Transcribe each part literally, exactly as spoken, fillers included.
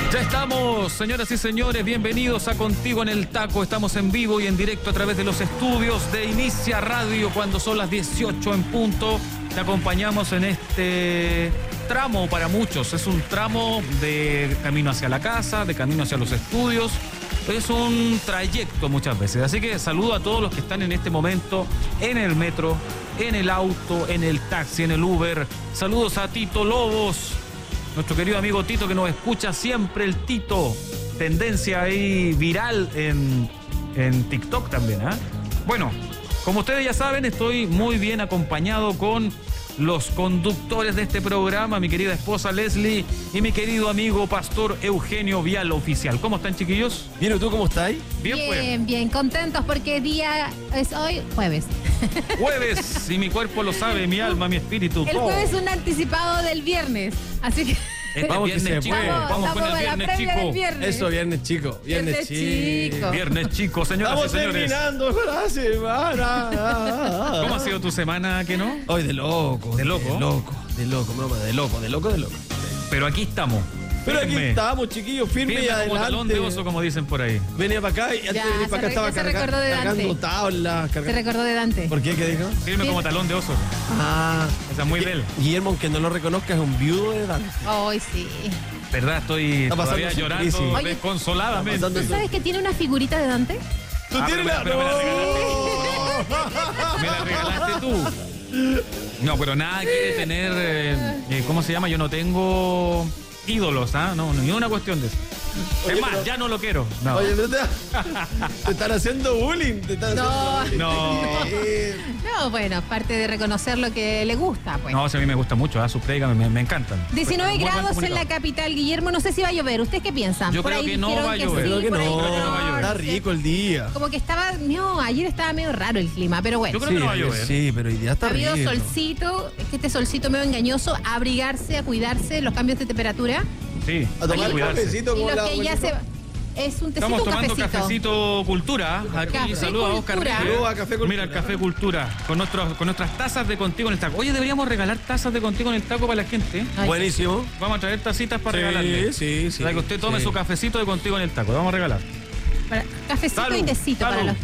Ya estamos, señoras y señores, bienvenidos a Contigo en el Taco. Estamos en vivo y en directo a través de los estudios de Inicia Radio cuando son las dieciocho en punto. Te acompañamos en este tramo para muchos. Es un tramo de camino hacia la casa, de camino hacia los estudios. Es un trayecto muchas veces. Así que saludo a todos los que están en este momento en el metro, en el auto, en el taxi, en el Uber. Saludos a Tito Lobos, nuestro querido amigo Tito que nos escucha siempre, el Tito. Tendencia ahí viral en, en TikTok también, ¿eh? Bueno, como ustedes ya saben, estoy muy bien acompañado con los conductores de este programa, mi querida esposa Leslie y mi querido amigo Pastor Eugenio Vial Oficial. ¿Cómo están, chiquillos? Bien, ¿y tú cómo estás? Bien, Bien, pues. bien, contentos porque día es hoy jueves. Jueves, y mi cuerpo lo sabe, mi alma, mi espíritu. El todo. jueves es un anticipado del viernes, así que Este Vamos que viernes se chico, puede. vamos, estamos con el en la viernes previa chico. del viernes. Eso, viernes chico. Viernes, Viernes chico. Viernes chico, señoras Estamos y señores. terminando con la semana. ¿Cómo ha sido tu semana, que no? Hoy de loco. ¿De loco? De loco, de loco, broma, de loco, de loco, de loco. Pero aquí estamos. Pero aquí Firme. estamos, chiquillos, firme Firme y como adelante. talón de oso, como dicen por ahí. Venía para acá y antes Ya, de venir para acá se re- estaba ya se carga- recordó de Dante. cargando tablas. se recordó de Dante. ¿Por qué? ¿Qué dijo? Firme Sí. como talón de oso. Ah. Esa es muy de él. Guillermo, aunque no lo reconozca, es un viudo de Dante. Hoy sí. ¿Verdad? Estoy Está pasando todavía su llorando crisis. Oye, desconsoladamente. está pasando ¿Tú sabes que tiene una figurita de Dante? ¿Tú Ah, tienes pero- la...? pero me la No. Me la regalaste tú. No, pero nada que tener, eh, eh, ¿cómo se llama? Yo no tengo ídolos, ¿ah? No, no, ni una cuestión de eso. Oye, Es más, pero- ya no lo quiero. No. Oye, pero te, te están haciendo bullying. Te están No. haciendo bullying. No. Eh, No, bueno, parte de reconocer lo que le gusta, pues. No, o sea, a mí me gusta mucho, ¿ah? Sus predicas me, me encantan. diecinueve Muy buen grados en la comunicador. capital, Guillermo. No sé si va a llover. ¿Ustedes qué piensan? Yo creo que no dijeron va a llover. sí, Creo que por ahí no, creo que no va a llover. está no sé. rico el día. Como que estaba, no, ayer estaba medio raro el clima, pero bueno. Yo creo que no va a llover. Sí, pero hoy día está Ha habido rico. solcito, es que este solcito medio engañoso, a abrigarse, a cuidarse, los cambios de temperatura. Sí, A hay tomar que el cuidarse. cafecito Y como los la que ya se... abuelita. Es un tecito, Estamos un tomando cafecito. cafecito cultura. Aquí Café saluda a Oscar Cultura. Reyes. Saluda a Café Cultura. Mira el café cultura con nuestros, con nuestras tazas de Contigo en el Taco. Oye, deberíamos regalar tazas de Contigo en el Taco para la gente. Ay, Buenísimo. Vamos a traer tacitas para Sí, regalarle. sí, sí, Para que usted tome sí. su cafecito de Contigo en el Taco. Lo vamos a regalar. para- cafecito Salud, y tecito salud. para los...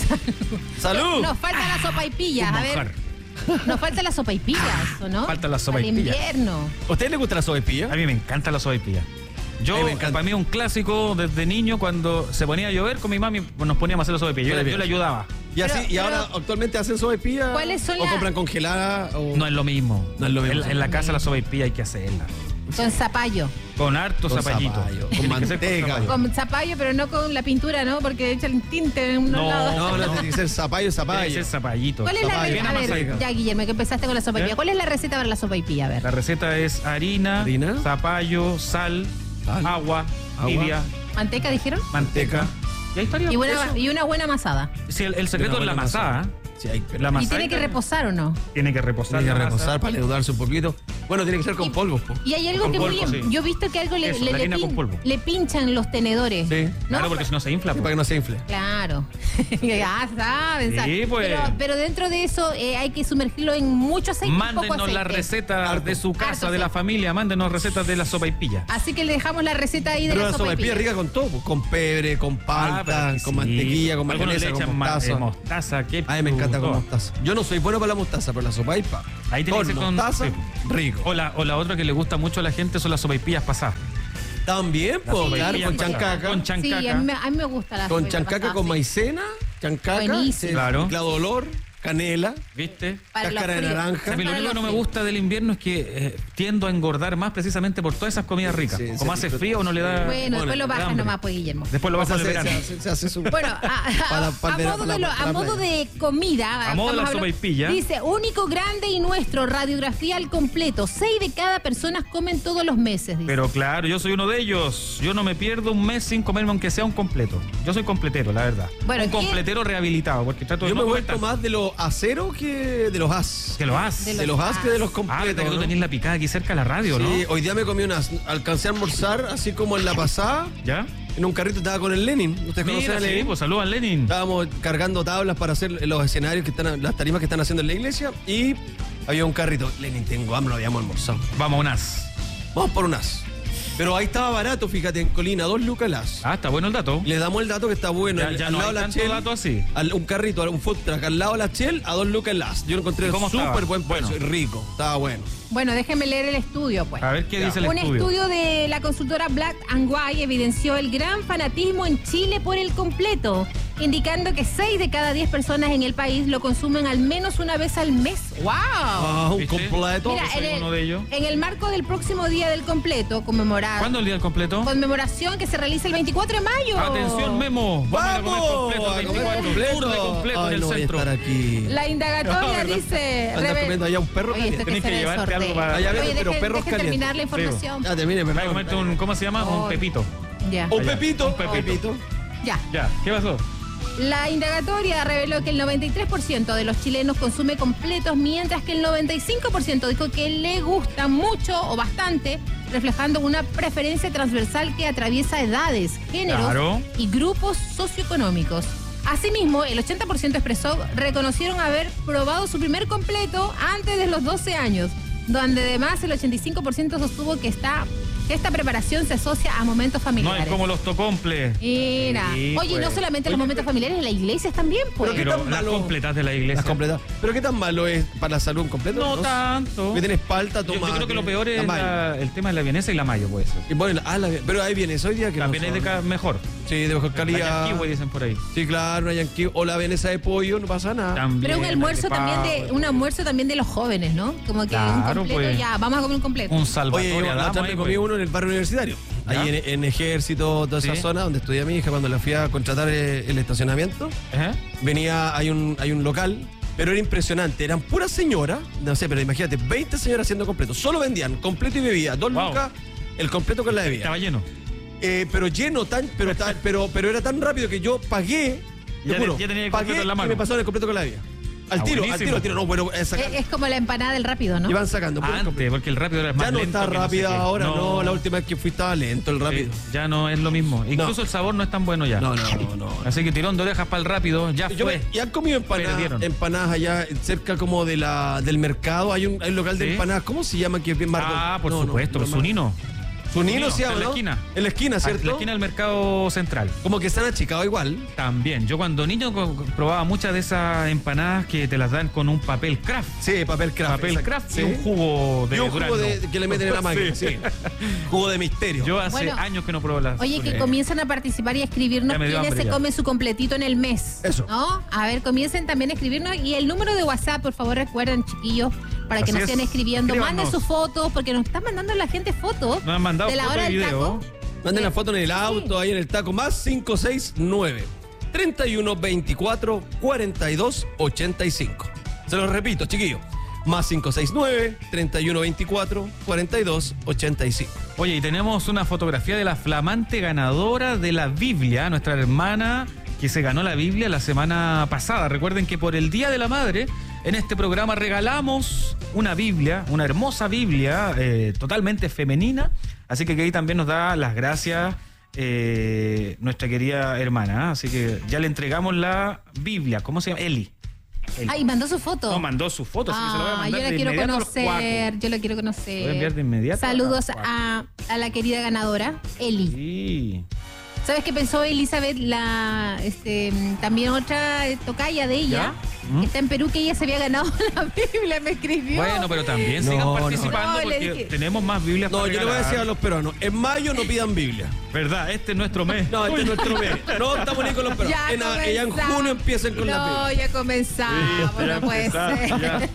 ¡Salud! Nos falta la sopa y pillas, Un a ver. manjar. Nos falta la sopa y pillas, ¿o no? Falta la sopa Para y el pillas. invierno. ¿A usted le gusta la sopaipilla? A mí me encanta la sopaipilla. Yo, A mí me encanta. para mí un clásico desde niño, cuando se ponía a llover con mi mami, nos poníamos a hacer la sopaipilla. Yo, Muy le- bien. yo le ayudaba. Y así, Pero- y ahora pero- actualmente hacen sopaipilla. ¿Cuáles son o las- compran congelada o No es lo mismo. No es lo mismo. En, en la casa la sopaipilla hay que hacerla. Con zapallo. Con harto Con zapallito. zapallo, con Tiene que ser manteca. zapallo. Con zapallo, pero no con la pintura, ¿no? Porque echan tinte en unos No, lados. No, no, No. tiene que ser zapallo, Tiene que zapallo. ser zapallito. ¿Cuál es la Zapallo. receta? A Bien ver, amasado. ya, Guillermo, que empezaste con la sopa y ¿Eh? pilla. ¿Cuál es la receta para la sopa y pilla? A ver. La receta es harina, Harina. zapallo, sal, Sal. agua, Agua. tibia, ¿Manteca dijeron? manteca. Y ahí estaría. Y una, Eso. y una buena amasada. Sí, el, el secreto Una es la buena masada. ¿eh? Sí, hay La ¿Y masada tiene que reposar o no? Tiene que reposar. Tiene que la masa. reposar para leudarse un poquito. Bueno, tiene que ser con Y- polvos, po. Y hay algo Con que polvo, muy... sí. Yo he visto que algo le, Eso, le, la le harina con polvo. le pinchan los tenedores. Sí. ¿no? Claro, porque si no se infla. Para pues. que no se infle. Claro. ya saben. Sí, saben. pues. Pero, pero dentro de eso eh, hay que sumergirlo en mucho aceite y poco Mándenos aceite. la receta Harto. de su casa, Harto, de la sí. familia. Mándenos recetas de la sopa y pilla. Así que le dejamos la receta ahí de Pero la la sopa y sopaipilla pilla. rica con todo, po. Con pebre, con Ah, pero palta, es que con sí. mantequilla, con Algunos mayonesa, le con echan ma- mostaza. eh, mostaza, ketchup, A mí me encanta con todo. mostaza. Yo no soy bueno para la mostaza, pero la sopaipa. Ahí tiene con que ser con- mostaza, sí. rico. O la, o la otra que le gusta mucho a la gente son las sopaipillas pasadas. También, Las pues, claro, sopaipillas con pasadas. chancaca. Con Sí, chancaca. a mí, me- a mí me gusta la Con sopa chancaca pasada, con sí. maicena, chancaca, Buenísimo. sí, Claro. cladolor, canela, ¿Viste? Para los cáscara de fríos. naranja. A mí lo Para único que los no me fríos. gusta del invierno es que eh, tiendo a engordar más precisamente por todas esas comidas ricas. Sí, Como sí, hace sí. frío, uno le da. Bueno, después lo le da bajas hambre. nomás, pues, Guillermo. Después lo Pues bajas se, en el hace- verano. se hace- se hace su... Bueno, a, a- Para- a para- modo, para- de, lo- para a la modo playa. de comida, A modo de la estamos hablando- sopaipilla. dice, único, grande y nuestro, radiografía al completo. Seis de cada personas comen todos los meses, dice. Pero claro, yo soy uno de ellos. Yo no me pierdo un mes sin comerme aunque sea un completo. Yo soy completero, la verdad. Bueno, un ¿quién- completero rehabilitado, porque trato de Yo no me he comer vuelto tanto. más de los aceros que de los as. Que lo haces. De los as que de los Ah, completos. verdad que tú ¿no? tenés la picada aquí cerca de la radio, ¿no? Sí, hoy día me comí unas. Alcancé a almorzar, así como en la pasada, ¿Ya? en un carrito estaba con el Lenin. ¿Ustedes conocen Mira, a sí, Lenin? pues saludos a Lenin. Estábamos cargando tablas para hacer los escenarios que están, las tarimas que están haciendo en la iglesia y había un carrito. Lenin, tengo hambre, lo habíamos almorzado. Vamos, unas. Vamos por unas. Pero ahí estaba barato, fíjate, en Colina, dos lucas las. Ah, está bueno el dato. Le damos el dato que está bueno. Ya, al, ya al no lado hay de la tanto Shell, dato así. al- un carrito, un food truck al lado de la Shell a dos lucas las. Yo lo encontré ¿Y cómo estaba? súper buen precio, Bueno. rico, estaba bueno. Bueno, déjenme leer el estudio, pues. A ver qué Ya. dice el Un estudio. estudio de la consultora Black and White evidenció el gran fanatismo en Chile por el completo, indicando que seis de cada diez personas en el país lo consumen al menos una vez al mes. ¡Wow! Ah, un ¿Viste? completo. Mira, soy en el, uno de ellos. en el marco del próximo Día del Completo, conmemorado. ¿Cuándo el día del completo? Conmemoración que se realiza el veinticuatro de mayo. Atención, Memo. Vamos, a comer completo el a comer veinticuatro. completo. Tour de completo Ay, en el no voy a centro. estar aquí. La indagatoria No, ¿verdad? dice... Anda reve- comiendo allá un perro Oye, caliente. esto Tenés que que se llevarte desordena. algo para- Allá Oye, venden, pero dejen- perros dejen terminar la calientes. información. Ya termine, Voy a perdón. comerte un, ¿cómo se llama? Un Ay. pepito. Ya. Un Allá. pepito. Un pepito. Ya. Ya, ¿qué pasó? La indagatoria reveló que el noventa y tres por ciento de los chilenos consume completos, mientras que el noventa y cinco por ciento dijo que le gusta mucho o bastante, reflejando una preferencia transversal que atraviesa edades, géneros Claro. y grupos socioeconómicos. Asimismo, el ochenta por ciento expresó reconocieron haber probado su primer completo antes de los doce años, donde además el ochenta y cinco por ciento sostuvo que está que esta preparación se asocia a momentos No familiares. es como los tocomples. Mira. Sí, Oye, y no pues. solamente los Oye, momentos familiares, en las iglesias también, pues. ¿qué Pero tan las malo? completas de la iglesia. Las completas. ¿Pero qué tan malo es para la salud un completo? No tanto. Que tienes palta, Yo, toma. yo creo que lo peor es mayo. la- el tema de la vienesa y la mayo, puede ser. Y bueno, ah, la- pero ahí viene, hoy día que La no vienesa de son. ca- mejor. Sí, de mejor La calidad. yanquiwe dicen por ahí. Sí, claro, una yanqui. O la vienesa de pollo, no pasa nada. También. Pero un almuerzo de también de pavo. un almuerzo también de los jóvenes, ¿no? Como que un Claro, completo pues. ya, vamos a comer un completo. Un Oye, salvatorio yo la Adamo otra ahí, vez comí pues. uno en el barrio universitario. ¿Ya? Ahí en, en Ejército, toda esa Sí. zona donde estudia mi hija, cuando la fui a contratar eh, el estacionamiento, Ajá. venía, hay un, hay un local, pero era impresionante. Eran puras señoras, no sé, pero imagínate, veinte señoras haciendo completo. Solo vendían completo y bebida. Dos Wow. lucas, el completo con la bebida. Estaba lleno. Eh, pero lleno, tan, pero, tan, pero, pero era tan rápido que yo pagué. te Ya te- juro, ya tenía el pagué completo en la mano. y me pasaron el completo con la bebida. Al Ah, tiro, al buenísimo. tiro, al tiro. No, bueno, es Es, sacar- es como la empanada del rápido, ¿no? iban sacando. puros Antes, completos. porque el rápido era más Ya no lento está que no sé rápida qué. ahora, no. La última vez que fui estaba lento el rápido. Sí, ya no es lo mismo. Incluso el sabor no es tan bueno ya. No, no, no, no. Así que tirón de orejas para el rápido, ya Yo fue. me- y han comido empanadas, Perdieron. empanadas allá cerca como de la del mercado. Hay un, hay un local de ¿Sí? empanadas. ¿Cómo se llama? Que es bien marcado? Ah, por No, no, supuesto, no, pues no. Zunino. Zunino se llama, en la ¿no? esquina. En la esquina, ¿cierto? En la esquina del mercado central. Como que se han achicado igual. También. Yo cuando niño co- probaba muchas de esas empanadas que te las dan con un papel craft. Sí, papel craft. Papel exacto. craft Sí. y un jugo de Y un jugo durazno. de, que le meten en la máquina. Sí. Sí. Jugo de misterio. Yo hace Bueno, años que no pruebo las. Oye, que eh, comiencen a participar y a escribirnos Ya me dio quiénes hambre se ya. comen su completito en el mes. Eso. ¿No? A ver, comiencen también a escribirnos. Y el número de WhatsApp, por favor, recuerden, chiquillos, para que Así nos es. sigan escribiendo. Escríbanos. Manden sus fotos, porque nos está mandando la gente fotos Nos han mandado de la fotos hora y del video. taco. Manden la foto en el auto, Sí. ahí en el taco. Más cinco seis nueve, treinta y uno, veinticuatro, cuarenta y dos, ochenta y cinco. Se los repito, chiquillos. Más cinco seis nueve, treinta y uno, veinticuatro, cuarenta y dos, ochenta y cinco. Oye, y tenemos una fotografía de la flamante ganadora de la Biblia, nuestra hermana que se ganó la Biblia la semana pasada. Recuerden que por el Día de la Madre, en este programa regalamos una Biblia, una hermosa Biblia, eh, totalmente femenina. Así que ahí también nos da las gracias eh, nuestra querida hermana. ¿eh? Así que ya le entregamos la Biblia. ¿Cómo se llama? Eli. Eli. Ay, mandó su foto. No, mandó su foto, así que se la voy a Ah, mandar yo la de quiero inmediato a los conocer, cuacos. yo la quiero conocer. Voy a enviar de inmediato Saludos a los a, a la querida ganadora, Eli. Sí. ¿Sabes qué pensó Elizabeth, la este también otra eh, tocaya de ella, ¿Ya? ¿Mm? que está en Perú, que ella se había ganado la Biblia, me escribió? Bueno, pero también No, sigan no. participando No, le porque dije- tenemos más Biblias No, para yo le voy a regalar. decir a los peruanos, en mayo no pidan Biblia. ¿Verdad? Este es nuestro mes. No, este es nuestro mes. No estamos ni con los peruanos. Ya En, a- ya en comenzamos. junio empiecen con la No, Biblia. ya comenzamos, Sí, ya no puede empezamos, ser. ya.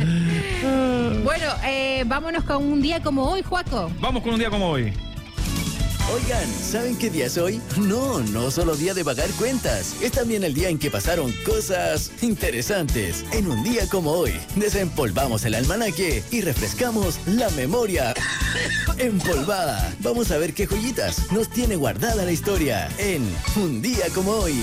Bueno, eh, vámonos con un día como hoy, Juaco. Vamos con un día como hoy. Oigan, ¿saben qué día es hoy? No, no solo día de pagar cuentas. Es también el día en que pasaron cosas interesantes. En un día como hoy, desempolvamos el almanaque y refrescamos la memoria empolvada. Vamos a ver qué joyitas nos tiene guardada la historia en Un día como hoy.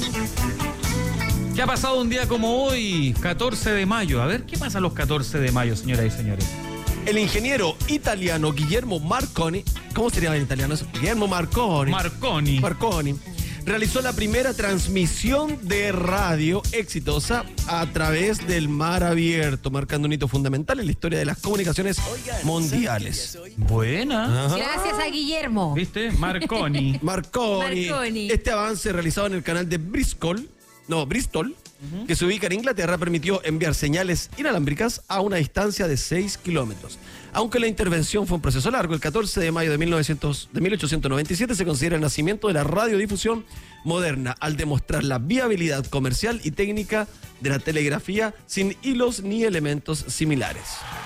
¿Qué ha pasado un día como hoy? catorce de mayo. A ver, ¿qué pasa los catorce de mayo, señoras y señores? El ingeniero italiano Guillermo Marconi, ¿cómo sería en italiano eso? Guillermo Marconi. Marconi. Marconi realizó la primera transmisión de radio exitosa a través del mar abierto, marcando un hito fundamental en la historia de las comunicaciones Oigan, mundiales. ¿saben qué día es hoy? Buena. Ajá. Gracias a Guillermo. ¿Viste? Marconi. Marconi. Marconi. Este avance realizado en el canal de Bristol, no, Bristol, uh-huh. que se ubica en Inglaterra, permitió enviar señales inalámbricas a una distancia de seis kilómetros. Aunque la intervención fue un proceso largo, el catorce de mayo de, mil novecientos, de mil ochocientos noventa y siete se considera el nacimiento de la radiodifusión moderna, al demostrar la viabilidad comercial y técnica de la telegrafía sin hilos ni elementos similares.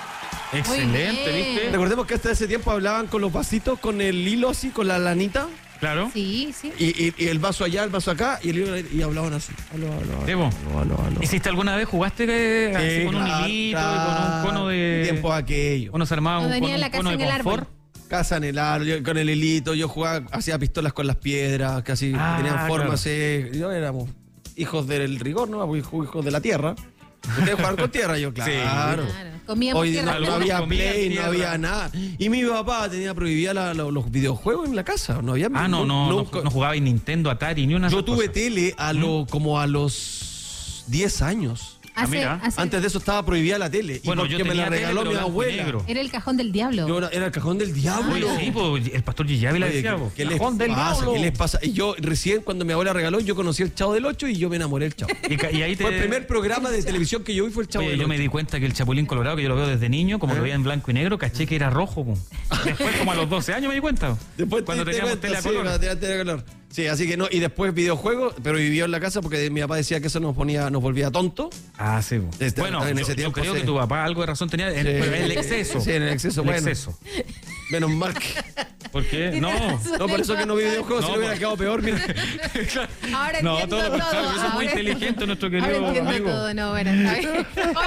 Excelente, bien. ¿viste? Recordemos que hasta ese tiempo hablaban con los vasitos, con el hilo así, con la lanita, Claro. Sí, sí. y, y- y el vaso allá, el vaso acá, y, el hilo, y hablaban así. Aló, aló, Debo. aló, aló, aló. ¿Hiciste alguna vez? ¿Jugaste eh, así Sí, con claro, un hilito claro. y con un cono de. Tiempo aquello. Uno se armaba No un, tenía con un la casa cono de en el árbol. confort. Casa en el árbol, yo con el hilito, yo jugaba, hacía pistolas con las piedras, casi Ah, tenían formas. claro. eh, yo éramos hijos del rigor, ¿no? Hijos de la tierra. Ustedes jugaban con tierra, yo, claro. Claro. Comíamos Hoy tierra. no, no Algunos había comían play, no tierra. había nada. Y mi papá tenía prohibida la- la- los videojuegos en la casa. No había Ah, no, no, no, nunca- no jugaba en Nintendo, Atari, ni una de Yo esas tuve cosas. tele a lo, como a los diez años. Ah, Hace- mira. hace- Antes de eso estaba prohibida la tele. Bueno, y yo porque me tenía la tele, regaló pero mi blanco y abuela. negro. Era el cajón del diablo. Yo era, era el cajón del diablo. Oye, sí, pues, el pastor Gillavi la Oye, decía, ¿qué, pues, qué les cajón del pasa? diablo. ¿Qué les pasa? Y yo recién cuando mi abuela regaló, yo conocí el Chavo del Ocho y yo me enamoré del Chavo. Y, ca- y ahí te... Fue el primer programa de televisión que yo vi fue el Chavo Oye, del yo me Ocho. di cuenta que el Chapulín Colorado, que yo lo veo desde niño, como lo veía en blanco y negro, caché que era rojo. Po. Después, como a los doce años, me di cuenta. Después cuando te- te teníamos cuento, tele a sí, color. cuando tenías tele a color. Sí, así que no. Y después videojuegos, pero vivió en la casa porque mi papá decía que eso nos ponía, nos volvía tonto. Ah, sí. Po. Desde- Bueno, en yo, ese yo tiempo, creo sí. que tu papá algo de razón tenía en, Sí. pero en el exceso. Sí, en el exceso, El bueno. exceso. Menos mal que. ¿Por qué? No. No, por eso que no vi videojuegos, No, si no hubiera por- quedado peor, mira. Ahora No, entiendo todo lo todo. contrario, eso es muy Ahora- inteligente nuestro Ahora querido entiendo amigo. todo, no, bueno, está bien.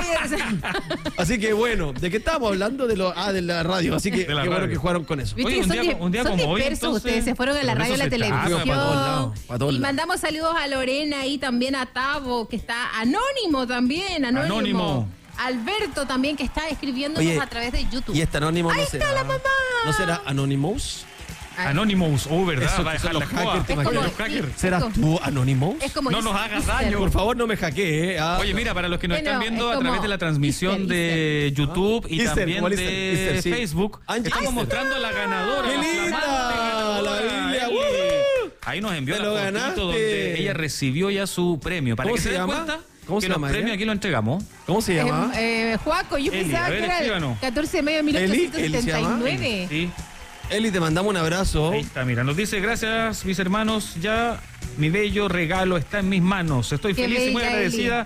Oye, Así que bueno, ¿de qué estábamos hablando? De lo, ah, de la radio. Así que De qué la bueno radio. que jugaron con eso. viste Oye, que un son, día- di- un día son como hoy, dispersos entonces, ustedes, se fueron a la por radio y eso la se trata. televisión. Para todos lados, para todos Y lados. mandamos saludos a Lorena y también a Tavo, que está anónimo también, anónimo. Anónimo. Alberto también, que está escribiéndonos Oye, a través de YouTube. Y este anónimo Ahí no está será. la mamá. ¿No será Anonymous? Ay, Anonymous, oh, ¿verdad? Eso Va a que dejar son la los escoba. hackers, ¿te es como, imaginas? los hackers. sí, ¿Serás es como- tú Anonymous? es como No nos Easter. hagas daño. Por favor, no me hackee, ¿eh? Ah, Oye, mira, para los que nos Bueno, están viendo es a como través de la transmisión Easter, de YouTube y Easter, también igual de Easter, Easter, sí. Facebook, Angie estamos Easter. mostrando a la ganadora. ¡Qué la linda! flamante ganadora, La Biblia, Eli. ¡woo! Ahí nos envió Te la lo fotito ganaste. donde ella recibió ya su premio. Para ¿Cómo que se se den llama? cuenta ¿Cómo que se los llama premios ella? aquí los entregamos. ¿Cómo se llama? Eh, eh, Juaco, yo Eli, pensaba a ver, que era el escríbanos. catorce de mayo de mil Eli, ochocientos Eli se llama. setenta y nueve. Sí. Eli, te mandamos un abrazo. Ahí está, mira, nos dice, gracias mis hermanos, ya mi bello regalo está en mis manos. Estoy Qué feliz y muy bella, agradecida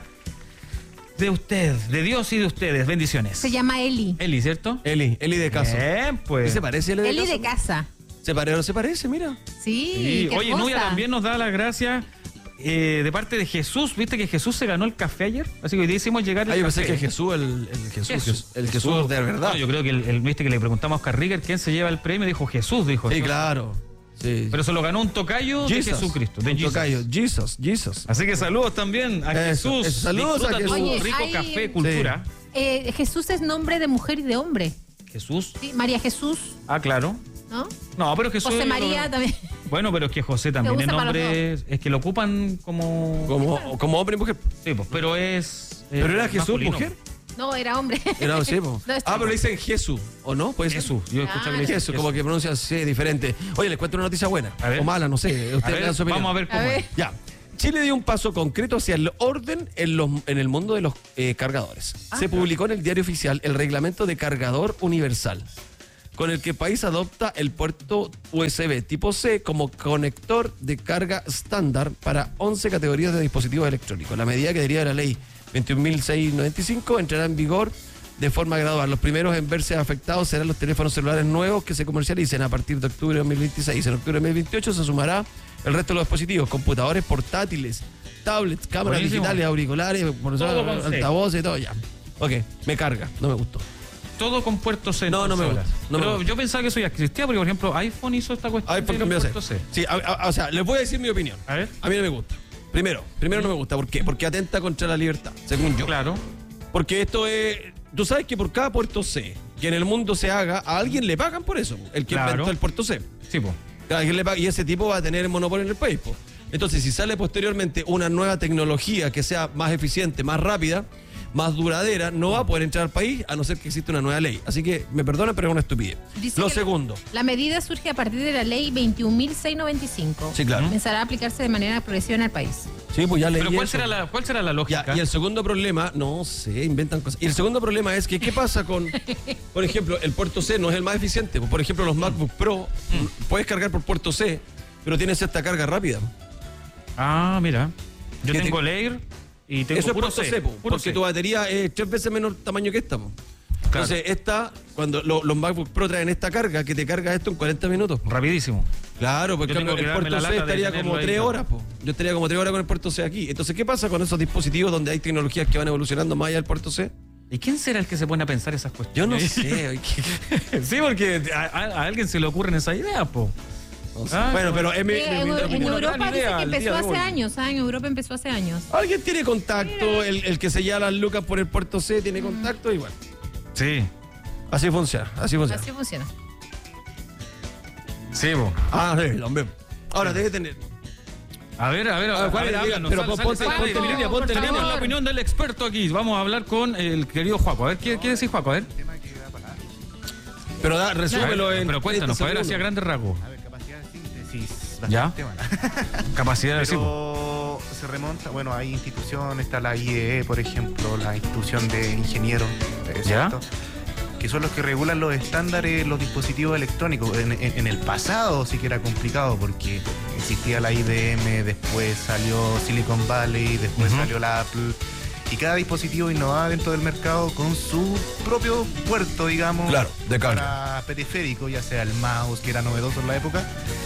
de usted, de Dios y de ustedes. Bendiciones. Se llama Eli. Eli, ¿cierto? Eli, Eli de caso. Bien, pues. ¿Qué se parece Eli de Eli caso? de casa. Se parece, se parece, mira. Sí, Sí. qué Oye, hermosa. Nubia también nos da las gracias eh, de parte de Jesús. ¿Viste que Jesús se ganó el café ayer? Así que hoy día hicimos llegar el Ah, yo pensé café. que Jesús, el, el Jesús, Jesús. el Jesús de verdad. No, yo creo que el, el- viste que le preguntamos a Oscar Rigger quién se lleva el premio, dijo Jesús, dijo. Sí, ¿no? claro. Sí. Pero se lo ganó un tocayo de Jesus. Jesucristo, de Un Jesus. tocayo. Jesus, Jesus. Así que saludos también a Eso, Jesús. eso, saludos a Disfruta tu Jesús. Oye, rico hay- café, cultura. Eh, Jesús es nombre de mujer y de hombre. Jesús. Sí, María Jesús, Ah, claro. ¿no? No, pero Jesús. José María también. Bueno, pero es que José también Se es usa para nombre. Es que lo ocupan como. Como, como hombre y mujer. Sí, pues, pero es. eh, ¿Pero era Jesús masculino. mujer? No, era hombre. Era, sí, po. No, está- Ah, pero le dicen Jesús, ¿o no? Pues Jesús. Yo he escuchado que le Claro. dicen Jesús, como que pronuncia así diferente. Oye, les cuento una noticia buena. A ver. O mala, no sé. A Usted ver, le da su opinión. vamos a ver cómo A ver. es. Ya. Chile dio un paso concreto hacia el orden en, los, en el mundo de los eh, cargadores. Ah, Se publicó en el diario oficial el reglamento de cargador universal, con el que el país adopta el puerto U S B tipo C como conector de carga estándar para once categorías de dispositivos electrónicos. La medida que deriva de la ley veintiún mil seiscientos noventa y cinco entrará en vigor de forma gradual. Los primeros en verse afectados serán los teléfonos celulares nuevos que se comercialicen a partir de octubre de dos mil veintiséis. En octubre de dos mil veintiocho se sumará el resto de los dispositivos, computadores portátiles, tablets, cámaras Buenísimo. digitales, auriculares, por Todo con C. altavoces y todo ya. Ok, me carga, no me gustó. Todo con puerto C. No, no me entonces, gusta, ahora. no me Pero gusta. yo pensaba que eso ya existía, porque por ejemplo iPhone hizo esta cuestión. A ver, por del cambiar puerto C. Sí, a- a- o sea, les voy a decir mi opinión. A ver. A mí no me gusta. Primero, primero no me gusta. ¿Por qué? Porque atenta contra la libertad, según yo. Claro. Porque esto es. Tú sabes que por cada puerto C que en el mundo se haga, a alguien le pagan por eso. El que Claro. inventó el puerto C. Sí, pues. A alguien le paga- y ese tipo va a tener el monopolio en el país. po. Entonces, si sale posteriormente una nueva tecnología que sea más eficiente, más rápida, más duradera, no va a poder entrar al país a no ser que exista una nueva ley. Así que, me perdonen, pero es una estupidez. Dice Lo que segundo. La medida surge a partir de la ley veintiún mil seiscientos noventa y cinco. Sí, claro. Comenzará a aplicarse de manera progresiva en el país. Sí, pues ya leí Pero ¿cuál eso. será la, cuál será la Ya, lógica? y el segundo problema, no sé, inventan cosas. Y el segundo problema es que, ¿qué pasa con, por ejemplo, el puerto C no es el más eficiente? Por ejemplo, los MacBook Pro, puedes cargar por puerto C, pero tienes esta carga rápida. Ah, mira. Yo ¿Qué tengo te- el Air y tengo Eso es puro puerto C. C, po, puro porque C. tu batería es tres veces menor tamaño que esta. Po. Claro. Entonces, esta, cuando lo- los MacBook Pro traen esta carga, que te carga esto en cuarenta minutos. Rapidísimo. Claro, porque Yo tengo el que darme puerto la C lata de estaría tenerlo como ahí, tres claro. horas. Po. Yo estaría como tres horas con el puerto C aquí. Entonces, ¿qué pasa con esos dispositivos donde hay tecnologías que van evolucionando más allá del puerto C? ¿Y quién será el que se pone a pensar esas Yo cuestiones? no sé. oye, ¿qué- Sí, porque a, a- a alguien se le ocurren esa idea, po. no sé. Ah, Bueno, pero es mi- Eh, mi- en, mi- en mi- una Europa gran dice idea que al empezó día de hace hoy. años, ¿ah? En Europa empezó hace años. ¿Alguien tiene contacto? El, el que se lleva las lucas por el puerto C tiene contacto igual. Sí. Así funciona, así funciona. Así funciona. Sí, po. Ah, sí, también. Ahora debe tener. A ver, a ver, a ver, ¿cuál a ver, es? háblanos, Pero sale, pon- sale, ponte- sale, ponte sale. en línea, ponte en Tenemos línea. la opinión del experto aquí. Vamos a hablar con el querido Juaco. A ver, ¿qué, qué decís, Juaco? A ver. Pero da, resúmelo en. Pero cuéntanos, para ver treinta hacia grandes rasgos. A ver, capacidad de síntesis. ¿Ya? bastante buena. Capacidad de sí, po. Pero se remonta, bueno, hay instituciones, está la I E E, por ejemplo, la institución de ingenieros, eh, ¿Ya? ¿cierto? Que son los que regulan los estándares, los dispositivos electrónicos. En, en- en el pasado sí que era complicado porque existía la I B M, después salió Silicon Valley, después Ujú. salió la Apple. Y cada dispositivo innovaba dentro del mercado con su propio puerto, digamos, Claro, de carga. para periférico, ya sea el mouse, que era novedoso en la época.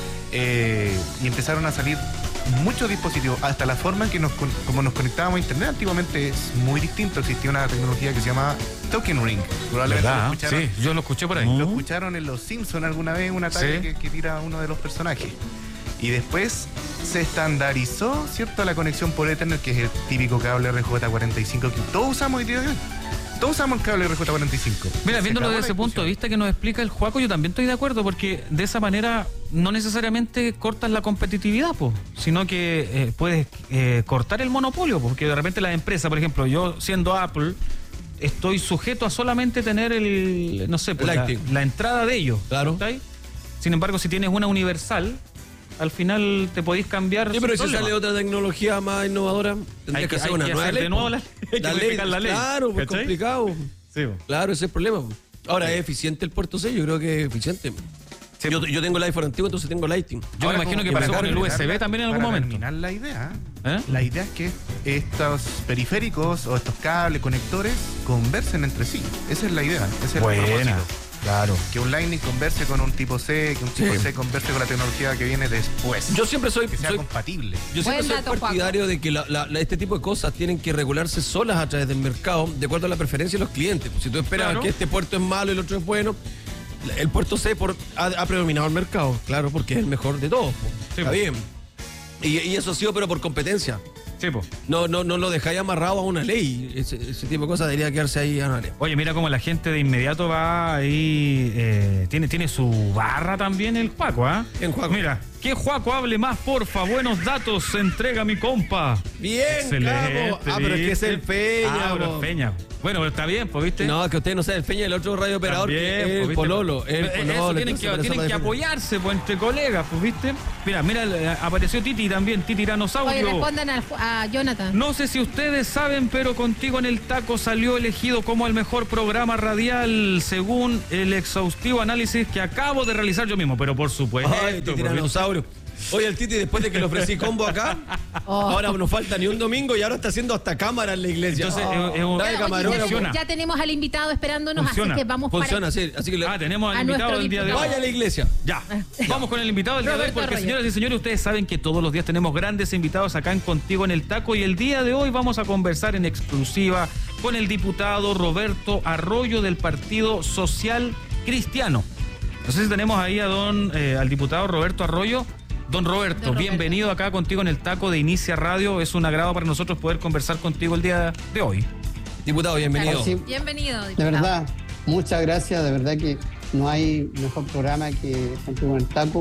Eh, y empezaron a salir muchos dispositivos, hasta la forma en que nos, con- como nos conectábamos a internet antiguamente es muy distinto. Existía una tecnología que se llama Token Ring. Probablemente lo ¿Verdad? escucharon, Sí, yo lo escuché por ahí. lo escucharon en Los Simpsons alguna vez, un ataque Sí. que, que tira uno de los personajes. Y después se estandarizó, ¿cierto?, la conexión por Ethernet, que es el típico cable R J cuarenta y cinco que todos usamos hoy día de hoy. Todos usamos el cable R J cuarenta y cinco. Mira, Se viéndolo acabó desde la ese punto de discusión. vista que nos explica el Juaco, yo también estoy de acuerdo, porque de esa manera no necesariamente cortas la competitividad, po, sino que eh, puedes eh, cortar el monopolio, porque de repente las empresas, por ejemplo, yo siendo Apple, estoy sujeto a solamente tener el, no sé, pues, la, Lightning. la entrada de ellos. Claro. ¿está ahí? Sin embargo, si tienes una universal, al final te podís cambiar. Sí, sin pero si problema. sale otra tecnología más innovadora, tendría Hay que, que- hacer hay una que nueva hacer ley. de nuevo po. la- hay que modificar la ley. Claro, pues ¿Cachai? complicado. Sí, po. Claro, ese es el problema. po. Ahora, ¿es eficiente el puerto C? Yo creo que es eficiente. yo, yo tengo el iPhone antiguo, entonces tengo Lightning. Yo me imagino que para pasó con el U terminar S B la- también en algún para momento. terminar la idea, ¿Eh? la idea es que estos periféricos o estos cables, conectores, conversen entre sí. Esa es la idea. Ese es el Buena, propósito. claro. Que un Lightning converse con un tipo C, que un tipo Sí. C converse con la tecnología que viene después. Yo siempre soy, que sea soy- compatible. yo siempre Buen soy dato, partidario de que la- la- la- este tipo de cosas tienen que regularse solas a través del mercado, de acuerdo a la preferencia de los clientes. Pues si tú esperas Claro. que este puerto es malo y el otro es bueno, el puerto C por, ha, ha predominado el mercado, claro, porque es el mejor de todos. pues. Sí, Está pues. bien. Y, y eso ha sido, pero por competencia. Sí, po. No, no, no lo dejáis amarrado a una ley. Ese, ese tipo de cosas debería quedarse ahí a una ley. Oye, mira cómo la gente de inmediato va ahí. eh, tiene, tiene su barra también el Juaco, ¿ah? Bien, Juaco. Mira, que Juaco hable más, porfa. Buenos datos, se entrega mi compa. Bien, Excelente, capo. Ah, pero es que es el ¿viste? Peña. Ah, pero po. es Peña. Bueno, pero está bien, pues, ¿viste? No, que usted no sea el Peña, el otro radio operador, También, que es pues, el ¿viste? Pololo. El Eh, Pololo, Eso, tienen entonces, que, por eso tienen para que defender. apoyarse, pues, entre colegas, pues, ¿viste? Mira, mira, eh, apareció Titi también, Titi Oye, Tiranosaurio. respondan al- a Jonathan. No sé si ustedes saben, pero Contigo en el Taco salió elegido como el mejor programa radial según el exhaustivo análisis que acabo de realizar yo mismo. Pero por supuesto. Ay, Titi pues, Tiranosaurio. Oye, el Titi, después de que le ofrecí combo acá, Oh. ahora no falta ni un domingo y ahora está haciendo hasta cámara en la iglesia. Entonces, Oh. es- es un- Está de Oye, camarógrafo. ya, funciona. ya tenemos al invitado esperándonos, Funciona. así que vamos Funciona, para... sí. Así que le- Ah, tenemos al A invitado nuestro del día de hoy. diputado. vaya a la iglesia. Ya, vamos con el invitado del día de hoy, Roberto porque Arroyo. señoras y señores, ustedes saben que todos los días tenemos grandes invitados acá en Contigo en el Taco y el día de hoy vamos a conversar en exclusiva con el diputado Roberto Arroyo del Partido Social Cristiano. No sé si tenemos ahí a don, eh, al diputado Roberto Arroyo. Don Roberto, Don Roberto. bienvenido acá Contigo en el Taco de Inicia Radio. Es un agrado para nosotros poder conversar contigo el día de hoy. Diputado, bienvenido. Sí, Bienvenido, de diputado. verdad, muchas gracias, de verdad que no hay mejor programa que Contigo en el Taco.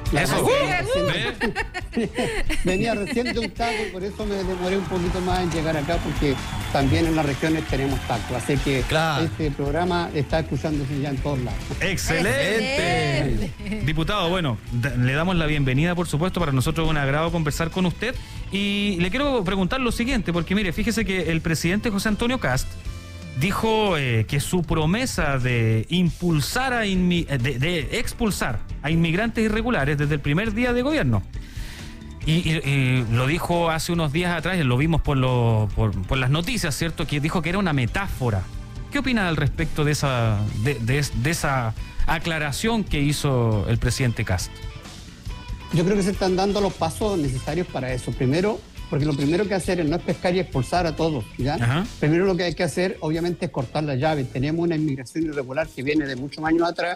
La Eso. verdad, Uh, venía recién- venía recién de un taco y por eso me demoré un poquito más en llegar acá, porque también en las regiones tenemos tacos. Así que Claro. este programa está escuchándose ya en todos lados. Excelente. Excelente. Diputado, bueno, da- le damos la bienvenida, por supuesto, para nosotros es un agrado conversar con usted. Y le quiero preguntar lo siguiente, porque mire, fíjese que el presidente José Antonio Kast dijo eh, que su promesa de impulsar a inmi- de, de expulsar a inmigrantes irregulares desde el primer día de gobierno. Y, y- y lo dijo hace unos días atrás, lo vimos por, lo, por, por las noticias, ¿cierto? Que dijo que era una metáfora. ¿Qué opina al respecto de esa, de, de, de esa aclaración que hizo el presidente Kast? Yo creo que se están dando los pasos necesarios para eso. Primero, porque lo primero que hacer es no es pescar y expulsar a todos, ¿ya? Ajá. Primero lo que hay que hacer, obviamente, es cortar la llave. Tenemos una inmigración irregular que viene de muchos años atrás,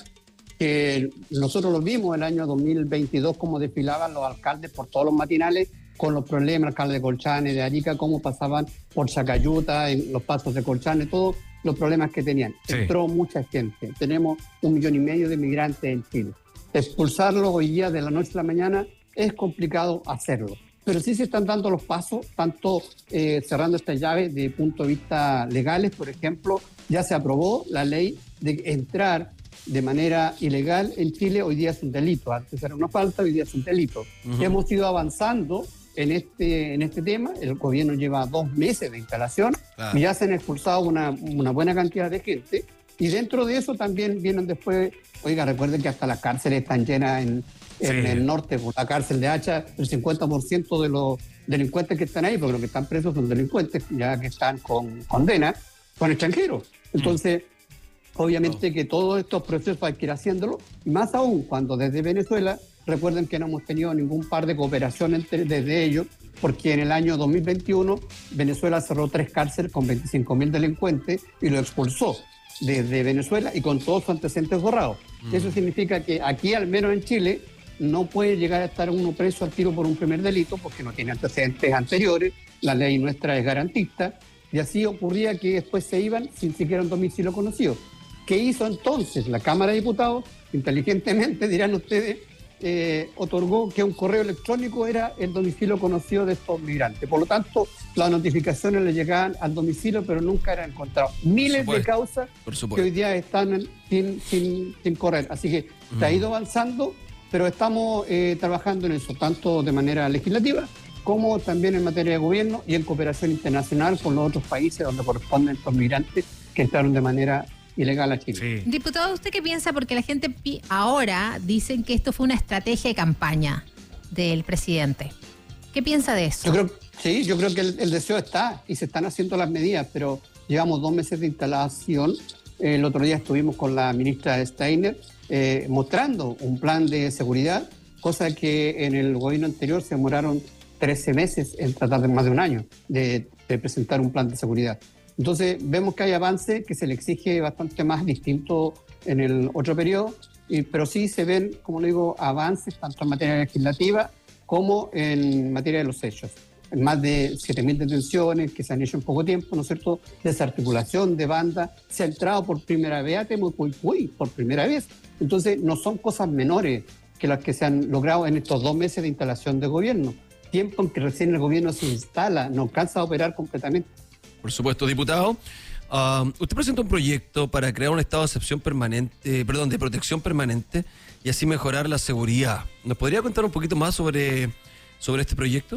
que nosotros lo vimos el año dos mil veintidós, cómo desfilaban los alcaldes por todos los matinales con los problemas, alcaldes de Colchane, de Arica, cómo pasaban por Chacayuta, en los pasos de Colchane, todos los problemas que tenían. Sí. Entró mucha gente. Tenemos un millón y medio de inmigrantes en Chile. Expulsarlos hoy día de la noche a la mañana es complicado hacerlo. Pero sí se están dando los pasos, tanto eh, cerrando esta llave de punto de vista legales. Por ejemplo, ya se aprobó la ley de entrar de manera ilegal en Chile. Hoy día es un delito. Antes era una falta, hoy día es un delito. Ujú. Hemos ido avanzando en este, en este tema. El gobierno lleva dos meses de instalación Claro. y ya se han expulsado una, una buena cantidad de gente. Y dentro de eso también vienen después, oiga, recuerden que hasta las cárceles están llenas en, en Sí. el norte, por la cárcel de Hacha, el cincuenta por ciento de los delincuentes que están ahí, porque los que están presos son delincuentes, ya que están con condena, con extranjeros. Entonces, obviamente que todos estos procesos hay que ir haciéndolo, y más aún cuando desde Venezuela, recuerden que no hemos tenido ningún par de cooperación entre, desde ellos, porque en el año dos mil veintiuno Venezuela cerró tres cárceles con veinticinco mil delincuentes y lo expulsó desde Venezuela y con todos sus antecedentes borrados. Mm. Eso significa que aquí, al menos en Chile, no puede llegar a estar uno preso al tiro por un primer delito porque no tiene antecedentes anteriores, la ley nuestra es garantista, y así ocurría que después se iban sin siquiera un domicilio conocido. ¿Qué hizo entonces la Cámara de Diputados? Inteligentemente, dirán ustedes, eh, otorgó que un correo electrónico era el domicilio conocido de estos migrantes. Por lo tanto, las notificaciones le llegaban al domicilio, pero nunca eran encontrados. Miles de supuesto, causas Por que supuesto. hoy día están en- sin, sin, sin correr. Así que se ha ido avanzando, pero estamos eh, trabajando en eso, tanto de manera legislativa como también en materia de gobierno y en cooperación internacional con los otros países donde corresponden estos migrantes que entraron de manera ilegal a Chile. Sí. Diputado, ¿usted qué piensa? Porque la gente pi- ahora dicen que esto fue una estrategia de campaña del presidente. ¿Qué piensa de eso? Yo creo, sí, yo creo que el, el deseo está y se están haciendo las medidas, pero llevamos dos meses de instalación. El otro día estuvimos con la ministra Steiner eh, mostrando un plan de seguridad, cosa que en el gobierno anterior se demoraron trece meses en tratar de más de un año de, de presentar un plan de seguridad. Entonces vemos que hay avance, que se le exige bastante más distinto en el otro periodo, y, pero sí se ven, como le digo, avances tanto en materia legislativa como en materia de los hechos. En más de siete mil detenciones que se han hecho en poco tiempo, ¿no es cierto? Desarticulación de bandas, se ha entrado por primera vez a Temucuicui, por primera vez. Entonces no son cosas menores que las que se han logrado en estos dos meses de instalación de gobierno. Tiempo en que recién el gobierno se instala, no alcanza a operar completamente. Por supuesto, diputado. Ah, usted presentó un proyecto para crear un estado de excepción permanente, perdón, de protección permanente y así mejorar la seguridad. ¿Nos podría contar un poquito más sobre, sobre este proyecto?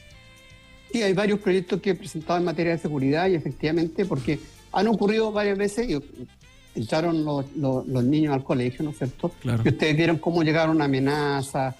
Sí, hay varios proyectos que he presentado en materia de seguridad y efectivamente, porque han ocurrido varias veces, y entraron los, los, los niños al colegio, ¿no es cierto? Claro. Y ustedes vieron cómo llegaron amenazas,